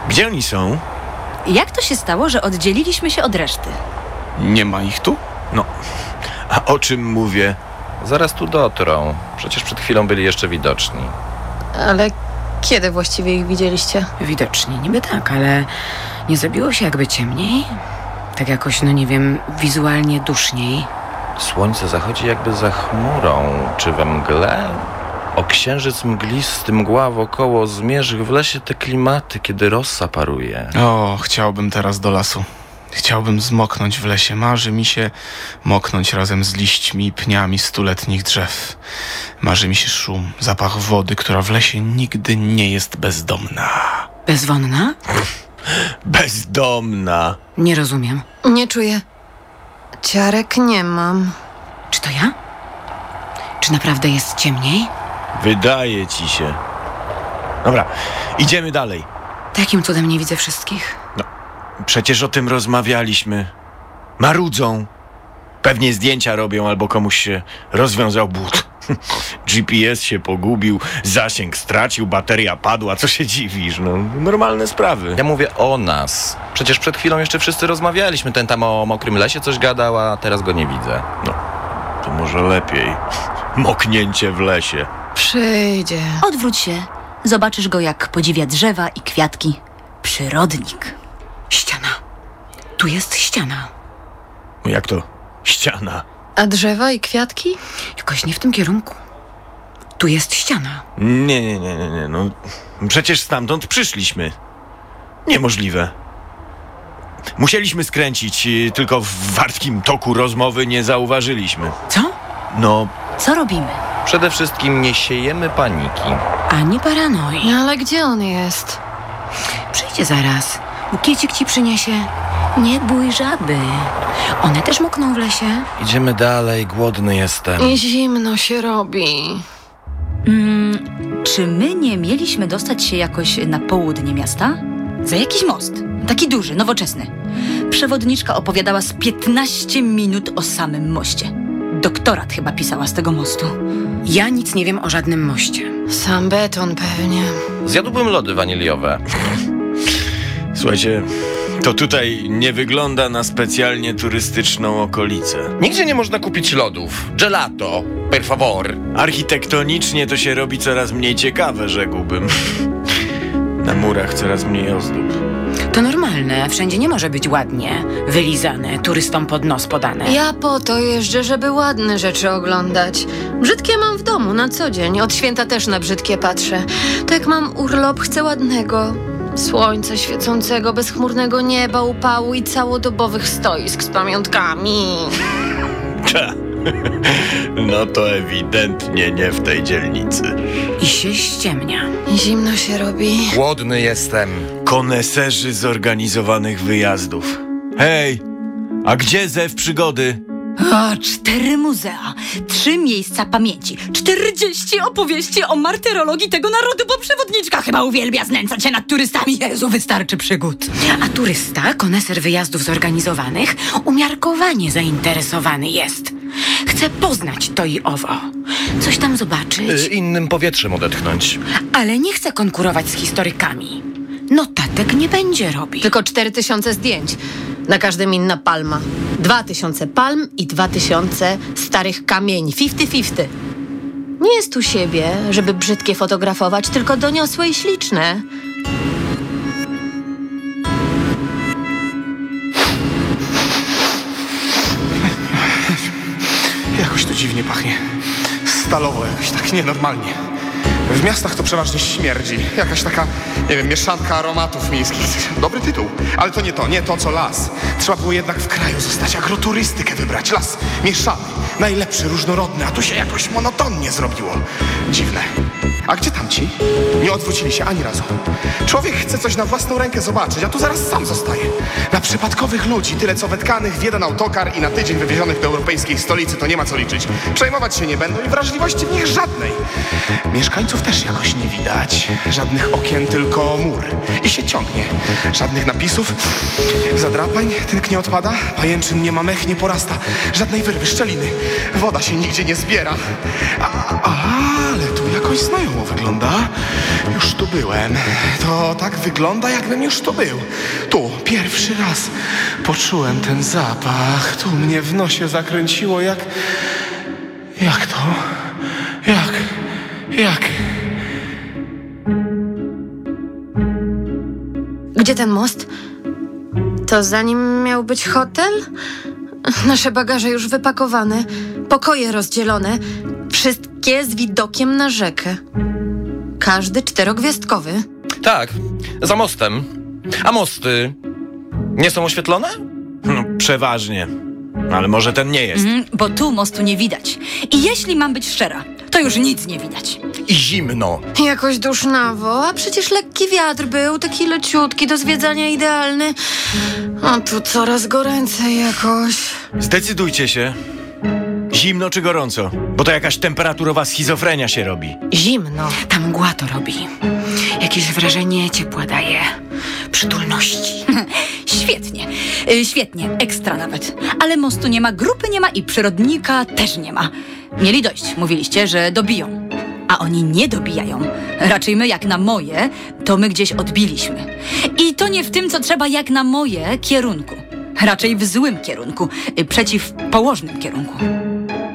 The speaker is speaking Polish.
Gdzie oni są? Jak to się stało, że oddzieliliśmy się od reszty? Nie ma ich tu? No, a o czym mówię? Zaraz tu dotrą. Przecież przed chwilą byli jeszcze widoczni. Ale kiedy właściwie ich widzieliście? Widocznie niby tak, ale nie zrobiło się jakby ciemniej? Tak jakoś, no nie wiem, wizualnie duszniej. Słońce zachodzi jakby za chmurą, czy we mgle? O księżyc mglisty, mgła wokoło, zmierzch w lesie te klimaty, kiedy rosa paruje. O, chciałbym teraz do lasu. Chciałbym zmoknąć w lesie. Marzy mi się moknąć razem z liśćmi i pniami stuletnich drzew. Marzy mi się szum, zapach wody, która w lesie nigdy nie jest bezdomna. Bezwonna? Bezdomna. Nie rozumiem. Nie czuję. Ciarek nie mam. Czy to ja? Czy naprawdę jest ciemniej? Wydaje ci się. Dobra, idziemy dalej. To jakim cudem nie widzę wszystkich? Przecież o tym rozmawialiśmy. Marudzą. Pewnie zdjęcia robią albo komuś się rozwiązał but. GPS się pogubił, zasięg stracił, bateria padła. Co się dziwisz? No, normalne sprawy. Ja mówię o nas. Przecież przed chwilą jeszcze wszyscy rozmawialiśmy. Ten tam o mokrym lesie coś gadał, a teraz go nie widzę. No, to może lepiej. Moknięcie w lesie. Przyjdzie. Odwróć się. Zobaczysz go, jak podziwia drzewa i kwiatki. Przyrodnik. Ściana. Tu jest ściana. Jak to? Ściana. A drzewa i kwiatki? Jakoś nie w tym kierunku. Tu jest ściana. Nie. No, przecież stamtąd przyszliśmy. Niemożliwe. Musieliśmy skręcić, tylko w wartkim toku rozmowy nie zauważyliśmy. Co? No, Co robimy? Przede wszystkim nie siejemy paniki. Ani paranoi. Ale gdzie on jest? Przyjdzie zaraz. Bukiecik ci przyniesie. Nie bój żaby. One też mokną w lesie. Idziemy dalej, głodny jestem. I zimno się robi. Czy my nie mieliśmy dostać się jakoś na południe miasta? Za jakiś most. Taki duży, nowoczesny. Przewodniczka opowiadała z 15 minut o samym moście. Doktorat chyba pisała z tego mostu. Ja nic nie wiem o żadnym moście. Sam beton pewnie. Zjadłbym lody waniliowe. słuchajcie, to tutaj nie wygląda na specjalnie turystyczną okolicę. Nigdzie nie można kupić lodów. Gelato, per favor. Architektonicznie to się robi coraz mniej ciekawe, rzekłbym. Na murach coraz mniej ozdób. To normalne. Wszędzie nie może być ładnie. Wylizane, turystom pod nos podane. Ja po to jeżdżę, żeby ładne rzeczy oglądać. Brzydkie mam w domu na co dzień. Od święta też na brzydkie patrzę. To jak mam urlop, chcę ładnego. Słońca świecącego, bezchmurnego nieba, upału i całodobowych stoisk z pamiątkami. No to ewidentnie nie w tej dzielnicy. I się ściemnia. I zimno się robi. Głodny jestem. Koneserzy zorganizowanych wyjazdów. Hej, a gdzie zew przygody? O, 4 muzea, 3 miejsca pamięci, 40 opowieści o martyrologii tego narodu, bo przewodniczka chyba uwielbia znęcać się nad turystami. Jezu, wystarczy przygód. A turysta, koneser wyjazdów zorganizowanych, umiarkowanie zainteresowany jest. Chce poznać to i owo. Coś tam zobaczyć, Innym powietrzem odetchnąć. ale nie chce konkurować z historykami. Notatek nie będzie robić. Tylko 4000 zdjęć. Na każdym inna palma. 2000 palm i 2000 starych kamieni. 50-50. Nie jest tu siebie, żeby brzydkie fotografować, tylko doniosłe i śliczne. Jakoś to dziwnie pachnie. Stalowo jakoś tak nienormalnie. W miastach to przeważnie śmierdzi. Jakaś taka, nie wiem, mieszanka aromatów miejskich. Dobry tytuł, ale to nie to co las. Trzeba było jednak w kraju zostać, agroturystykę wybrać. Las mieszany, najlepszy, różnorodny, a tu się jakoś monotonnie zrobiło. Dziwne. A gdzie tamci? Nie odwrócili się ani razu. Człowiek chce coś na własną rękę zobaczyć, a tu zaraz sam zostaje. Na przypadkowych ludzi, tyle co wetkanych w jeden autokar i na tydzień wywiezionych do europejskiej stolicy, to nie ma co liczyć. Przejmować się nie będą i wrażliwości w nich żadnej. Mieszkańców też jakoś nie widać. Żadnych okien, tylko mur. I się ciągnie. Żadnych napisów. Zadrapań, tynk nie odpada. Pajęczyn nie ma, mech nie porasta. Żadnej wyrwy, szczeliny. Woda się nigdzie nie zbiera. Ale tu jakoś jakoś znajomo wygląda. Już tu byłem. To tak wygląda, jakbym już tu był. Tu, pierwszy raz poczułem ten zapach. Tu mnie w nosie zakręciło jak... Jak to? Jak? Gdzie ten most? To za nim miał być hotel? Nasze bagaże już wypakowane, pokoje rozdzielone, wszystkie z widokiem na rzekę. Każdy 4-gwiazdkowy. Tak, za mostem. A mosty nie są oświetlone? No, przeważnie. Ale może ten nie jest. Bo tu mostu nie widać. I jeśli mam być szczera, to już nic nie widać. I zimno. Jakoś dusznawo, a przecież lekki wiatr był, taki leciutki, do zwiedzania idealny. A tu coraz goręcej jakoś. Zdecydujcie się. Zimno czy gorąco? Bo to jakaś temperaturowa schizofrenia się robi. Zimno. Ta mgła to robi. Jakieś wrażenie ciepła daje. Przytulności. Świetnie, świetnie, ekstra nawet. Ale mostu nie ma, grupy nie ma i przyrodnika też nie ma. Mieli dość, mówiliście, że dobiją. A oni nie dobijają. Raczej my, jak na moje, to my gdzieś odbiliśmy. I to nie w tym, co trzeba, jak na moje, kierunku. Raczej w złym kierunku, przeciwpołożnym kierunku.